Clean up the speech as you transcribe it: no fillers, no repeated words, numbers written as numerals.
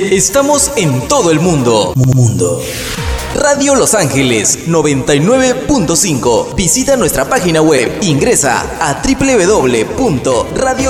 Estamos en todo el mundo. Radio Los Ángeles 99.5. Visita nuestra página web. Ingresa a www.radio